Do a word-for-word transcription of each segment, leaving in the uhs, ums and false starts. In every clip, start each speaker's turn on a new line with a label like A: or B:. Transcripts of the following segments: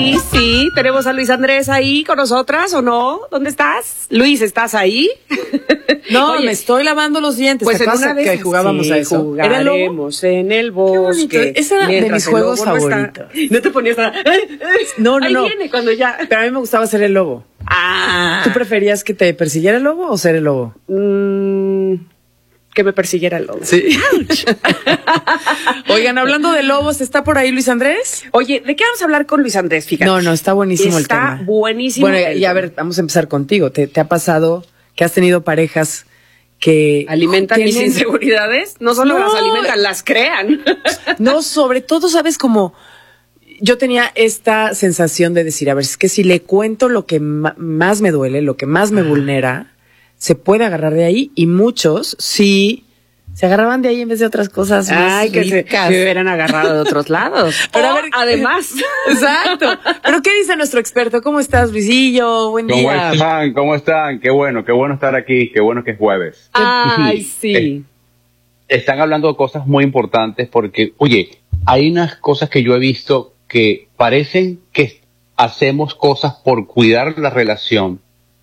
A: Sí, sí, tenemos a Luis Andrés ahí con nosotras, ¿o no? ¿Dónde estás? Luis, ¿estás ahí?
B: No,
A: Oye,
B: me estoy lavando los dientes.
A: pues
B: ¿Te
A: en
B: acuerdas
A: una vez
B: que jugábamos
A: sí,
B: a eso?
A: Jugaremos en el bosque.
B: Ese era de
A: mientras
B: mis
A: el
B: juegos
A: lobo no está.
B: favoritos.
A: No te ponías a...
B: No, no,
A: Ahí
B: no.
A: viene cuando ya...
B: Pero a mí me gustaba ser el lobo.
A: Ah.
B: ¿Tú preferías que te persiguiera el lobo o ser el lobo?
A: Mm, que me persiguiera el lobo.
B: Sí. Oigan, hablando de lobos, ¿está por ahí Luis Andrés?
A: Oye, ¿de qué vamos a hablar con Luis Andrés? Fíjate.
B: No, no, está buenísimo el tema.
A: Está buenísimo.
B: Bueno,
A: el
B: y a
A: tema.
B: ver, vamos a empezar contigo. ¿Te, te ha pasado que has tenido parejas que
A: ¿Alimentan mis
B: tienen-
A: inseguridades? No solo
B: No.
A: las alimentan, las crean.
B: No, sobre todo, ¿sabes? Como yo tenía esta sensación de decir, a ver, es que si le cuento lo que ma- más me duele, lo que más me vulnera, se puede agarrar de ahí, y muchos sí se agarraban de ahí en vez de otras cosas más
A: Ay, que se,
B: ricas.
A: se hubieran agarrado de otros lados.
B: Pero
A: O,
B: a ver,
A: además.
B: Exacto. Pero ¿qué dice nuestro experto? ¿Cómo estás, Luisillo? Buen
C: ¿Cómo
B: día.
C: están? ¿Cómo están? Qué bueno, qué bueno estar aquí, qué bueno que es jueves.
A: Ay, sí.
C: Están hablando de cosas muy importantes porque, oye, hay unas cosas que yo he visto que parecen que hacemos cosas por cuidar la relación,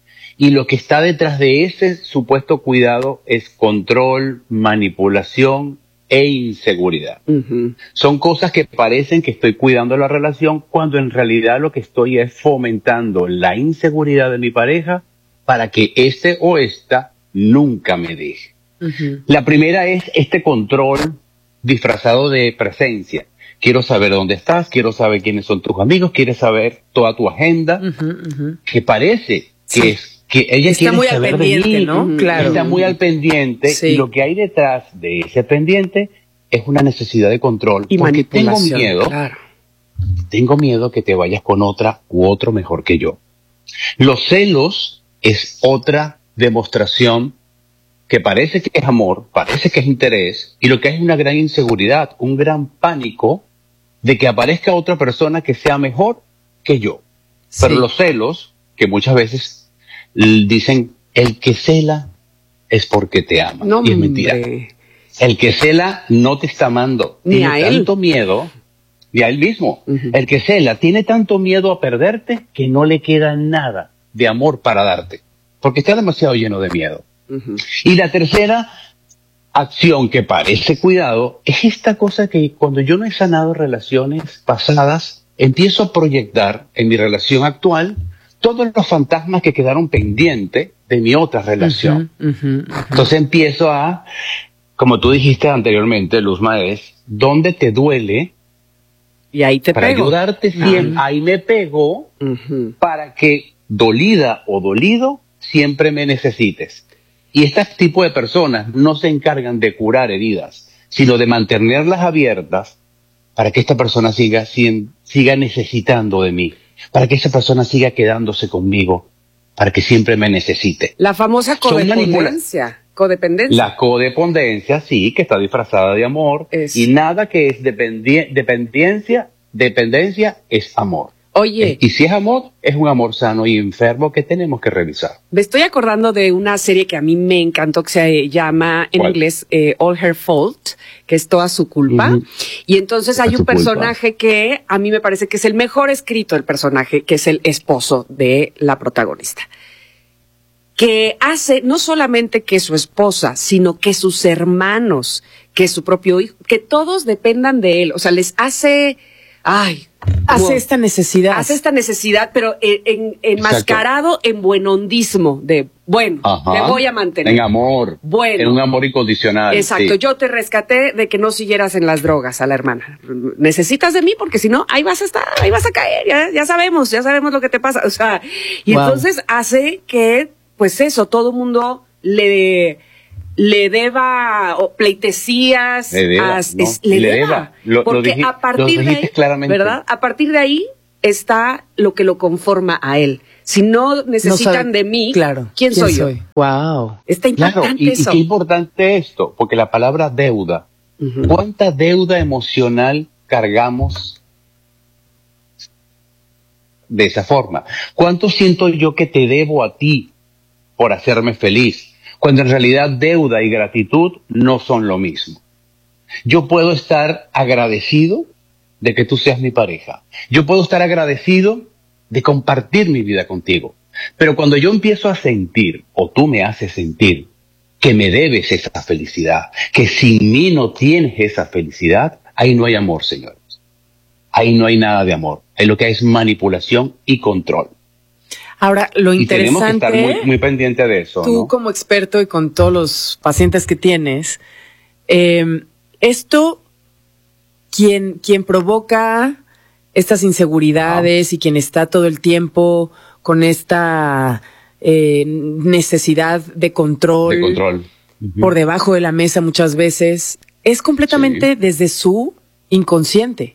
C: y lo que está detrás de ese supuesto cuidado es control, manipulación e inseguridad.
A: Ujú.
C: Son cosas que parecen que estoy cuidando la relación cuando en realidad lo que estoy es fomentando la inseguridad de mi pareja para que este o esta nunca me deje.
B: Ujú.
C: La primera es este control disfrazado de presencia. Quiero saber dónde estás, quiero saber quiénes son tus amigos, quiero saber toda tu agenda,
B: Ujú, ujú.
C: que parece
B: Sí.
C: que es que ella
B: Está
C: quiere
B: muy al
C: saber de
B: pendiente,
C: mí,
B: ¿no?
A: Ujú.
B: Claro.
C: está muy al pendiente,
B: Sí.
C: y lo que hay detrás de ese pendiente es una necesidad de control.
A: Y
C: porque tengo
A: manipulación.
C: miedo,
A: Claro.
C: tengo miedo que te vayas con otra u otro mejor que yo. Los celos es otra demostración que parece que es amor, parece que es interés, y lo que es una gran inseguridad, un gran pánico de que aparezca otra persona que sea mejor que yo. Pero
B: Sí.
C: los celos, que muchas veces l- dicen, el que cela es porque te ama.
A: No,
C: y es mentira.
A: hombre.
C: El que cela no te está amando.
A: Ni
C: tiene
A: a él.
C: tanto miedo, ni a él mismo.
A: Ujú.
C: El que cela tiene tanto miedo a perderte que no le queda nada de amor para darte, porque está demasiado lleno de miedo.
A: Ujú.
C: Y la tercera acción que parece cuidado es esta cosa que cuando yo no he sanado relaciones pasadas, empiezo a proyectar en mi relación actual todos los fantasmas que quedaron pendientes de mi otra relación.
B: Ujú, ujú, ujú.
C: Entonces empiezo a, como tú dijiste anteriormente, Luzma, es ¿dónde te duele?
A: Y ahí te
C: Para
A: pego.
C: ayudarte siempre.
A: Ah.
C: Ahí me pego
A: Ujú.
C: para que, dolida o dolido, siempre me necesites. Y este tipo de personas no se encargan de curar heridas, sino de mantenerlas abiertas para que esta persona siga, sien- siga necesitando de mí, para que esa persona siga quedándose conmigo, para que siempre me necesite.
A: La famosa
C: Son
A: codependencia. Codependencia.
C: La codependencia, sí, que está disfrazada de amor,
A: Es-
C: y nada que es dependi- dependencia, dependencia es amor.
A: Oye,
C: Y si es amor, es un amor sano y enfermo que tenemos que revisar.
A: me estoy acordando de una serie que a mí me encantó, que se llama en
C: ¿Cuál?
A: inglés eh, All Her Fault, que es toda su culpa.
C: Ujú.
A: Y entonces hay
C: Es
A: un
C: su culpa.
A: personaje que a mí me parece que es el mejor escrito, el personaje, que es el esposo de la protagonista, que hace no solamente que su esposa, sino que sus hermanos, que su propio hijo, que todos dependan de él. O sea, les hace, ay,
B: Hace
A: como-
B: esta necesidad.
A: hace esta necesidad, pero en, en- enmascarado en buenondismo, de, bueno,
C: Ajá.
A: te voy a mantener.
C: En amor.
A: Bueno.
C: En un amor incondicional.
A: Exacto,
C: sí.
A: yo te rescaté de que no siguieras en las drogas a la hermana. Necesitas de mí porque si no, ahí vas a estar, ahí vas a caer, ya, ya sabemos, ya sabemos lo que te pasa. O sea, y
B: Wow.
A: entonces hace que, pues eso, todo mundo le, le deba o pleitesías,
C: Le deba,
A: as-
C: ¿no?
A: es- le,
C: Le
A: deba.
C: deba. Lo- lo
A: porque
C: diji-
A: a partir
C: lo
A: de
C: dijiste
A: ahí,
C: claramente.
A: ¿verdad? A partir de ahí está lo que lo conforma a él. Si no necesitan
B: No sabe-
A: de mí,
B: claro.
A: ¿quién, soy, yo?
B: Wow.
A: Está
C: Claro,
A: impactante
C: y, y
A: eso.
C: qué importante esto, porque la palabra deuda,
A: Ujú.
C: ¿cuánta deuda emocional cargamos de esa forma? ¿Cuánto siento yo que te debo a ti por hacerme feliz? Cuando en realidad deuda y gratitud no son lo mismo. Yo puedo estar agradecido de que tú seas mi pareja. Yo puedo estar agradecido de compartir mi vida contigo. Pero cuando yo empiezo a sentir, o tú me haces sentir, que me debes esa felicidad, que sin mí no tienes esa felicidad, ahí no hay amor, señores. Ahí no hay nada de amor. Ahí lo que hay es manipulación y control.
B: Ahora, lo
C: Y
B: interesante,
C: tenemos que estar muy, muy pendientes de eso,
B: tú
C: ¿no?
B: como experto y con todos los pacientes que tienes, eh, esto, quien, quien provoca estas inseguridades y quien está todo el tiempo con esta eh, necesidad de control,
C: De control. Ujú.
B: por debajo de la mesa muchas veces, es completamente
C: Sí.
B: desde su inconsciente.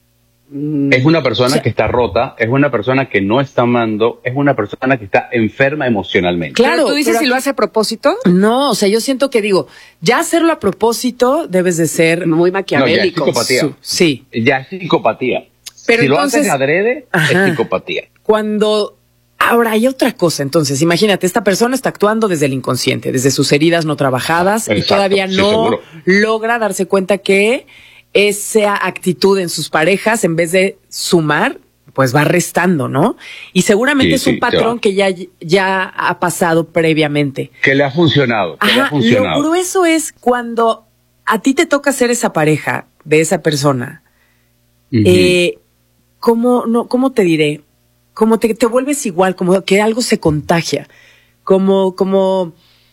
C: Es una persona
B: O sea,
C: que está rota, es una persona que no está amando, es una persona que está enferma emocionalmente.
B: Claro,
A: Pero tú dices
B: pero
A: si lo hace a propósito,
B: No, o sea, yo siento que digo, ya hacerlo a propósito debes de ser
A: muy
C: No, ya es
A: maquiavélico.
C: psicopatía.
B: su- sí.
C: Ya es psicopatía.
B: Pero
C: si lo
B: entonces-
C: haces adrede,
B: Ajá.
C: es psicopatía.
B: Cuando ahora hay otra cosa, entonces, imagínate, esta persona está actuando desde el inconsciente, desde sus heridas no trabajadas y
C: Exacto,
B: todavía
C: sí,
B: no
C: seguro.
B: logra darse cuenta que esa actitud en sus parejas, en vez de sumar, pues va restando, ¿no? Y seguramente
C: Sí,
B: es un
C: sí,
B: patrón
C: se
B: que ya, ya ha pasado previamente.
C: Que le ha funcionado, que le ha
B: Ajá,
C: funcionado.
B: lo grueso es cuando a ti te toca ser esa pareja de esa persona.
C: Ujú.
B: eh, ¿cómo, no, ¿Cómo te diré? Como te, te vuelves igual, como que algo se contagia. Como, como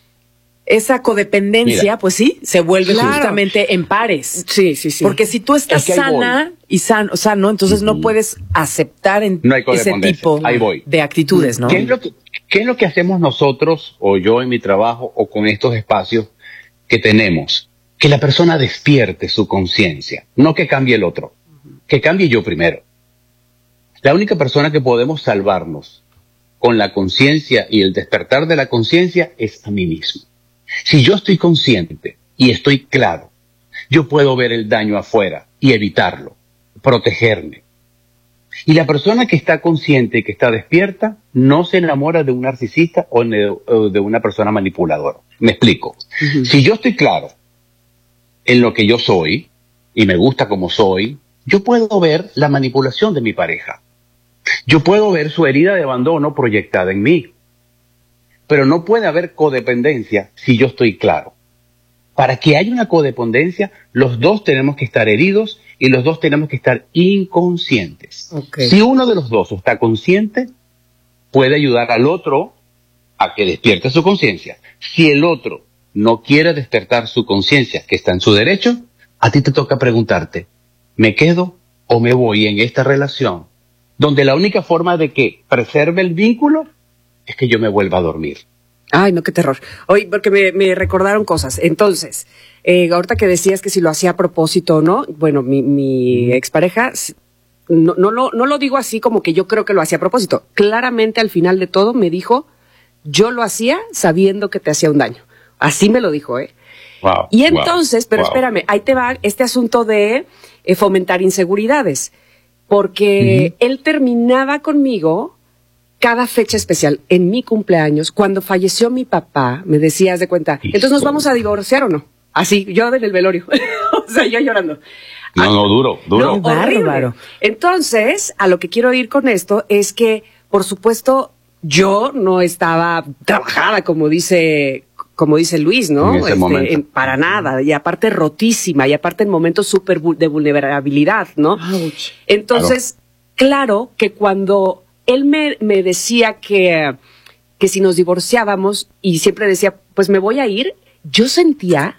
B: esa codependencia,
C: Mira.
B: pues sí, se vuelve
A: Claro.
B: justamente en pares.
A: Sí, sí, sí.
B: Porque si tú estás
C: Es que ahí
B: sana y sano, sano, entonces no puedes aceptar en
C: No hay
B: ese
C: codependencia.
B: tipo
C: Ahí voy.
B: de actitudes, ¿no?
C: ¿Qué es lo que, qué es lo que hacemos nosotros, o yo en mi trabajo, o con estos espacios que tenemos? Que la persona despierte su conciencia, no que cambie el otro, que cambie yo primero. La única persona que podemos salvarnos con la conciencia y el despertar de la conciencia es a mí mismo. Si yo estoy consciente y estoy claro, yo puedo ver el daño afuera y evitarlo, protegerme. Y la persona que está consciente y que está despierta no se enamora de un narcisista o de, o de una persona manipuladora. Me explico.
A: Ujú.
C: Si yo estoy claro en lo que yo soy y me gusta como soy, yo puedo ver la manipulación de mi pareja. Yo puedo ver su herida de abandono proyectada en mí. Pero no puede haber codependencia si yo estoy claro. Para que haya una codependencia, los dos tenemos que estar heridos y los dos tenemos que estar inconscientes.
B: Ok.
C: Si uno de los dos está consciente, puede ayudar al otro a que despierte su conciencia. Si el otro no quiere despertar su conciencia, que está en su derecho, a ti te toca preguntarte, ¿me quedo o me voy en esta relación? Donde la única forma de que preserve el vínculo es que yo me vuelva a dormir.
A: Ay, no, qué terror. Oye, porque me, me recordaron cosas. Entonces, eh, ahorita que decías que si lo hacía a propósito o no, bueno, mi, mi expareja, s- no, no, lo- no lo digo así como que yo creo que lo hacía a propósito. Claramente al final de todo me dijo, yo lo hacía sabiendo que te hacía un daño. Así me lo dijo, ¿eh?
C: Wow,
A: Y entonces,
C: wow,
A: pero
C: wow.
A: espérame, ahí te va este asunto de eh, fomentar inseguridades. Porque él terminaba conmigo cada fecha especial. En mi cumpleaños, cuando falleció mi papá, me decía, haz de cuenta, entonces nos vamos a divorciar o no. Así, yo en el velorio. O sea, yo llorando.
C: No, no, duro, duro.
A: No, horrible.
B: Bárbaro.
A: Entonces, a lo que quiero ir con esto es que, por supuesto, yo no estaba trabajada, como dice, como dice Luis, ¿no?
C: En ese momento.
A: en- para nada. Y aparte rotísima, y aparte en momentos súper vul- de vulnerabilidad, ¿no?
B: Ouch.
A: Entonces, claro que cuando él me, me decía que, que si nos divorciábamos, y siempre decía, pues me voy a ir, yo sentía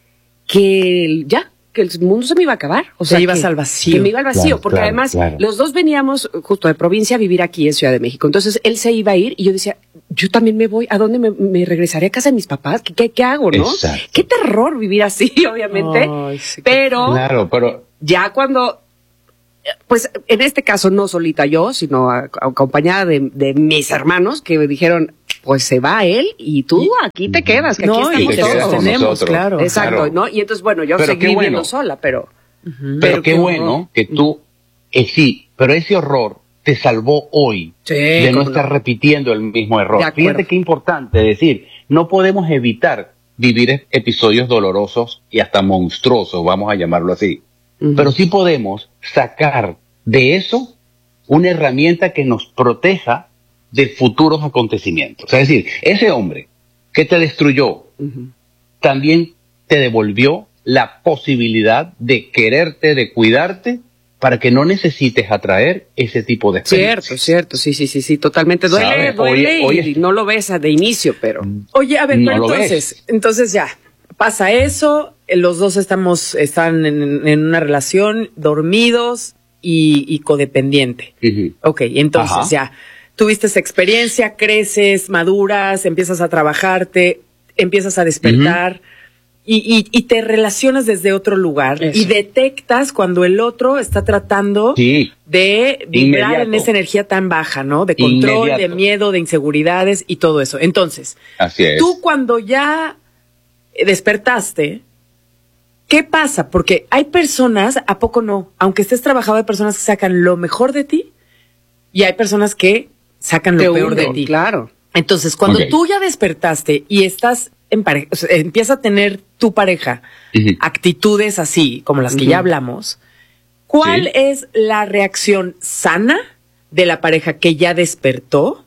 A: que ya, que el mundo se me iba a acabar. O
B: Te
A: sea,
B: ibas
A: que-
B: al vacío.
A: Que me iba al vacío,
C: Claro,
A: porque
C: claro,
A: además
C: claro.
A: los dos veníamos justo de provincia a vivir aquí en Ciudad de México. Entonces él se iba a ir y yo decía, yo también me voy, ¿a dónde me, me regresaré a casa de mis papás? ¿Qué, qué, qué hago, no?
C: Exacto.
A: Qué terror vivir así, obviamente.
B: Ay, sí, qué
A: pero
C: Claro, pero
A: ya cuando, pues en este caso no solita yo, sino a- acompañada de, de mis hermanos que me dijeron, pues se va él y tú aquí te quedas, que
B: No,
A: aquí
B: y
A: estamos
C: te
B: te
C: quedas con
A: todos.
B: sostenemos,
C: nosotros.
B: claro.
A: Exacto,
C: Claro.
A: ¿no? Y entonces, bueno, yo
C: Pero
A: seguí
C: qué
A: viviendo
C: bueno.
A: sola, pero...
C: Pero,
A: Pero
C: qué
A: qué
C: bueno
A: horror.
C: que tú, eh, sí, pero ese horror te salvó hoy
A: Sí,
C: de no
A: cómo
C: estar
A: no.
C: repitiendo el mismo error.
A: De acuerdo.
C: Fíjate qué importante decir, no podemos evitar vivir e- episodios dolorosos y hasta monstruosos, vamos a llamarlo así. Uh-huh. Pero sí podemos sacar de eso una herramienta que nos proteja de futuros acontecimientos. Es decir, ese hombre que te destruyó, uh-huh, también te devolvió la posibilidad de quererte, de cuidarte, para que no necesites atraer ese tipo de experiencias.
A: Cierto, cierto, sí, sí, sí, sí, totalmente. Duele, ¿sabes? duele hoy, hoy y no lo ves de inicio, pero...
B: Oye, a ver, no pero entonces, entonces ya, pasa eso, los dos estamos, están en, en una relación, dormidos y, y codependiente. Uh-huh. Ok, entonces Ajá. ya, tuviste esa experiencia, creces, maduras, empiezas a trabajarte, empiezas a despertar... Uh-huh. Y, y, y te relacionas desde otro lugar. Eso. Y detectas cuando el otro está tratando sí. de vibrar Inmediato. en esa energía tan baja, ¿no? De control, Inmediato. de miedo, de inseguridades y todo eso. Entonces,
C: Así es.
B: tú cuando ya despertaste, ¿qué pasa? Porque hay personas, ¿a poco no? Aunque estés trabajando, hay personas que sacan lo mejor de ti y hay personas que sacan lo Te peor hundo, de ti.
A: Claro.
B: Entonces, cuando okay. tú ya despertaste y estás en pareja, o sea, empieza a tener tu pareja uh-huh. actitudes así, como las que uh-huh. ya hablamos, ¿cuál sí. es la reacción sana de la pareja que ya despertó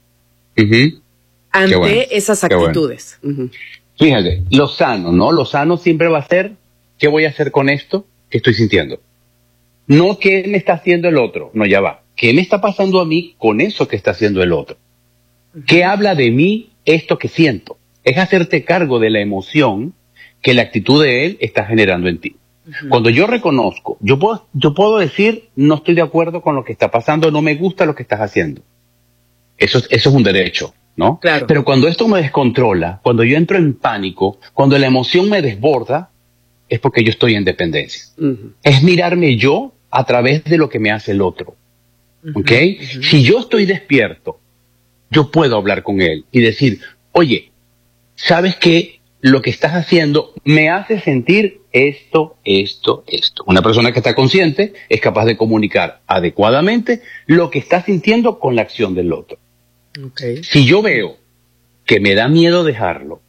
B: uh-huh. ante bueno. esas actitudes?
C: Bueno. Uh-huh. Fíjate, lo sano, ¿no? Lo sano siempre va a ser, ¿qué voy a hacer con esto que estoy sintiendo? No, ¿qué me está haciendo el otro? No, ya va. ¿Qué me está pasando a mí con eso que está haciendo el otro? Uh-huh. ¿Qué habla de mí esto que siento? Es hacerte cargo de la emoción que la actitud de él está generando en ti. Uh-huh. Cuando yo reconozco, yo puedo, yo puedo decir, no estoy de acuerdo con lo que está pasando, no me gusta lo que estás haciendo. Eso, eso es un derecho, ¿no?
B: Claro.
C: Pero cuando esto me descontrola, cuando yo entro en pánico, cuando la emoción me desborda, es porque yo estoy en dependencia. Uh-huh. Es mirarme yo a través de lo que me hace el otro. Uh-huh. ¿Ok? Uh-huh. Si yo estoy despierto, yo puedo hablar con él y decir, oye, ¿sabes qué? Lo que estás haciendo me hace sentir esto, esto, esto. Una persona que está consciente es capaz de comunicar adecuadamente lo que está sintiendo con la acción del otro.
B: Okay.
C: Si yo veo que me da miedo dejarlo,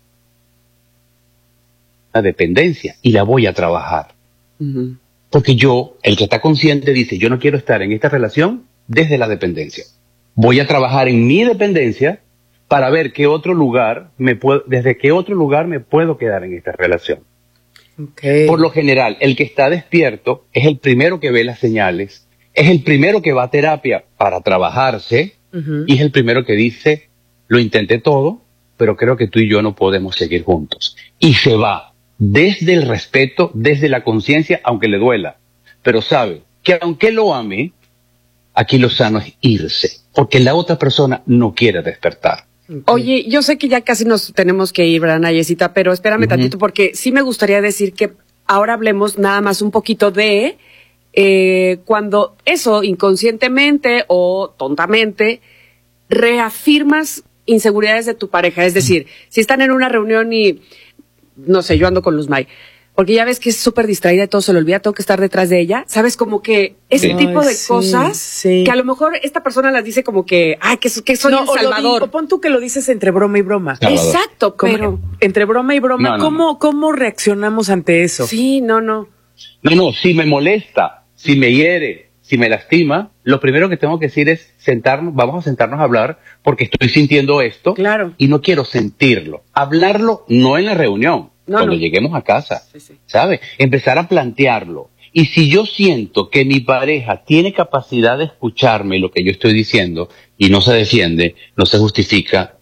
C: la dependencia, y la voy a trabajar. Uh-huh. Porque yo, el que está consciente, dice, yo no quiero estar en esta relación desde la dependencia. Voy a trabajar en mi dependencia para ver qué otro lugar me puedo, desde qué otro lugar me puedo quedar en esta relación.
B: Okay.
C: Por lo general, el que está despierto es el primero que ve las señales, es el primero que va a terapia para trabajarse, uh-huh. y es el primero que dice, lo intenté todo, pero creo que tú y yo no podemos seguir juntos. Y se va desde el respeto, desde la conciencia, aunque le duela, pero sabe que aunque lo ame, aquí lo sano es irse, porque la otra persona no quiere despertar.
A: Okay. Oye, yo sé que ya casi nos tenemos que ir, ¿verdad, Nayesita? Pero espérame uh-huh. tantito, porque sí me gustaría decir que ahora hablemos nada más un poquito de eh, cuando eso, inconscientemente o tontamente, reafirmas inseguridades de tu pareja. Es decir, uh-huh. si están en una reunión y, no sé, yo ando con Luz May, porque ya ves que es súper distraída y todo se le olvida, tengo que estar detrás de ella. ¿Sabes? Como que ese sí. tipo de Ay, cosas
B: sí, sí.
A: que a lo mejor esta persona las dice como que, ay, que, que soy
B: no,
A: un salvador.
B: O, o pon tú que lo dices entre broma y broma.
C: Salvador.
A: Exacto,
B: como,
A: pero...
B: Entre broma y broma,
C: no, no,
B: ¿cómo,
C: no.
B: ¿cómo reaccionamos ante eso?
A: Sí, no, no.
C: No, no, si me molesta, si me hiere, si me lastima, lo primero que tengo que decir es sentarnos, vamos a sentarnos a hablar porque estoy sintiendo esto
A: claro.
C: y no quiero sentirlo. Hablarlo no en la reunión, no, cuando no. lleguemos a casa,
A: sí, sí.
C: ¿sabes? Empezar a plantearlo. Y si yo siento que mi pareja tiene capacidad de escucharme lo que yo estoy diciendo y no se defiende, no se justifica,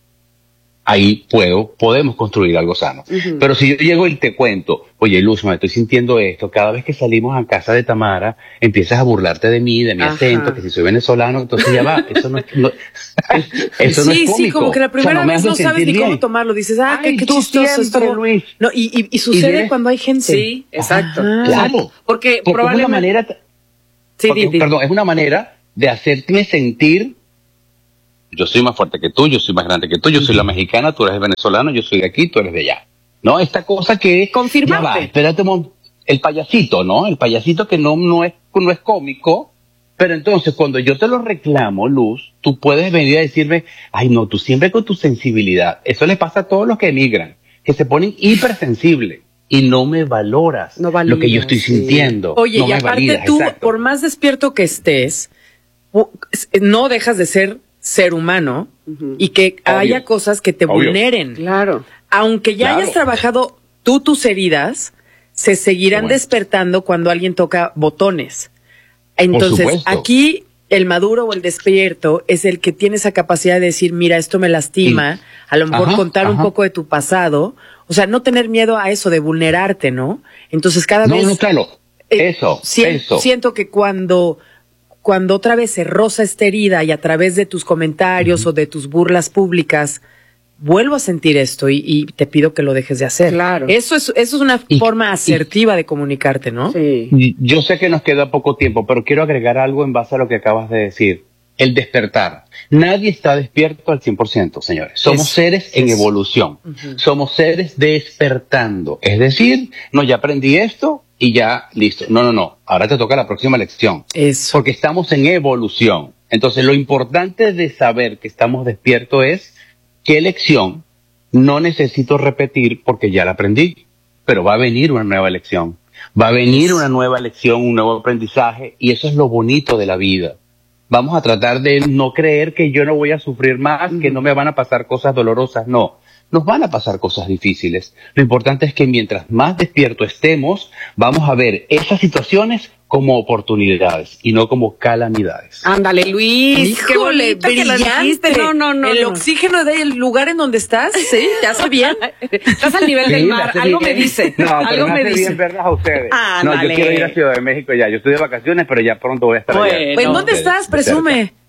C: ahí puedo, podemos construir algo sano. Uh-huh. Pero si yo llego y te cuento, oye, Luz, me estoy sintiendo esto, cada vez que salimos a casa de Tamara, empiezas a burlarte de mí, de mi Ajá. acento, que si soy venezolano, entonces ya va, eso no es, no, eso
B: sí,
C: no es cómico.
B: Sí, como que la primera
C: o sea, no
B: vez no sabes ni
C: bien.
B: cómo tomarlo, dices, ah,
C: Ay,
B: qué, qué
C: tú
B: chistoso
C: siempre,
B: esto.
C: Luis.
B: No, y, y, y sucede
C: ¿Y
B: cuando hay gente.
A: Sí, exacto.
C: Ajá, claro.
A: Porque,
C: porque
A: probablemente...
C: es una manera,
A: sí,
C: porque,
A: di, di.
C: perdón, es una manera de hacerte sentir yo soy más fuerte que tú, yo soy más grande que tú, yo soy la mexicana, tú eres el venezolano, yo soy de aquí, tú eres de allá. ¿No? Esta cosa que...
A: Confirmarte.
C: Ya va, espérate un momento. El payasito, ¿no? El payasito que no, no, es, no es cómico, pero entonces cuando yo te lo reclamo, Luz, tú puedes venir a decirme, ay no, tú siempre con tu sensibilidad. Eso le pasa a todos los que emigran, que se ponen hipersensibles. y no me valoras
A: no validas,
C: lo que yo estoy
A: sí.
C: sintiendo.
B: Oye,
C: no
B: y
C: me
B: aparte
C: validas,
B: tú,
C: exacto.
B: por más despierto que estés, no dejas de ser ser humano
A: Uh-huh.
B: y que
C: Obvio.
B: haya cosas que te
C: Obvio.
B: vulneren.
A: Claro.
B: Aunque ya
C: Claro.
B: hayas trabajado tú tus heridas, se seguirán
C: Bueno.
B: despertando cuando alguien toca botones. Entonces,
C: supuesto.
B: aquí el maduro o el despierto es el que tiene esa capacidad de decir, mira, esto me lastima,
C: Sí.
B: a lo mejor
C: Ajá,
B: contar un
C: ajá.
B: poco de tu pasado, o sea, no tener miedo a eso de vulnerarte, ¿no? Entonces, cada
C: No,
B: vez...
C: no, claro.
B: eh,
C: Eso,
B: sien-
C: eso.
B: Siento que cuando, cuando otra vez se roza esta herida y a través de tus comentarios
C: Ujú.
B: o de tus burlas públicas, vuelvo a sentir esto y, y te pido que lo dejes de hacer.
A: Claro.
B: Eso es, eso es una
C: Y-
B: forma asertiva de comunicarte, ¿no?
A: Sí.
C: Y Yo sé que nos queda poco tiempo, pero quiero agregar algo en base a lo que acabas de decir. El despertar. Nadie está despierto al cien por ciento, señores. Somos
B: Eso,
C: seres en
B: eso.
C: evolución.
B: Ujú.
C: Somos seres despertando. Es decir, no, ya aprendí esto y ya listo. No, no, no. Ahora te toca la próxima lección.
B: Eso.
C: Porque estamos en evolución. Entonces, lo importante de saber que estamos despiertos es qué lección no necesito repetir porque ya la aprendí. Pero va a venir una nueva lección. Va a venir una nueva lección, un nuevo aprendizaje, y eso es lo bonito de la vida. Vamos a tratar de no creer que yo no voy a sufrir más, que no me van a pasar cosas dolorosas. No, nos van a pasar cosas difíciles. Lo importante es que mientras más despierto estemos, vamos a ver esas situaciones como oportunidades y no como calamidades.
A: Ándale, Luis. qué
B: Híjole,
A: bonito que lo dijiste.
B: brillante.
A: No, no, no.
B: El
A: no.
B: oxígeno del lugar en donde estás, sí, te hace bien.
A: Estás al nivel del
C: Sí,
A: mar.
C: hace
A: Algo
C: bien.
A: me dice.
C: No, pero
A: Algo
C: me
A: me
C: hace
A: dice.
C: bien verlas a ustedes.
A: Ah,
C: no,
A: dale.
C: yo quiero ir a Ciudad de México ya. Yo estoy de vacaciones, pero ya pronto voy a estar
A: Bueno.
C: allá.
B: Pues, ¿dónde
C: Ustedes,
B: estás?
C: de
B: Presume.
C: cerca.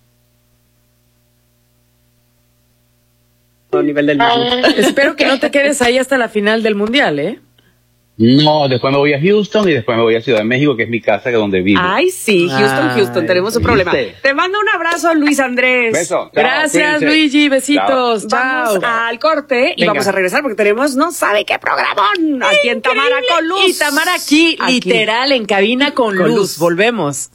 A: Al nivel del mar.
B: Espero que no te quedes ahí hasta la final del mundial, ¿eh?
C: No, después me voy a Houston y después me voy a Ciudad de México, que es mi casa, que es donde vivo.
A: Ay, sí, Houston,
B: Ay,
A: Houston, tenemos un problema.
C: ¿viste?
A: Te mando un abrazo, Luis Andrés.
C: Beso. Chao,
B: Gracias,
C: cuídense.
B: Luigi. Besitos.
A: Vamos
B: Chao.
A: al corte y
C: Venga.
A: vamos a regresar porque tenemos no sabe qué programón aquí en Tamara con Luz.
B: Y Tamara aquí,
A: Aquí.
B: literal, en cabina con,
A: Con
B: luz.
A: luz.
B: Volvemos.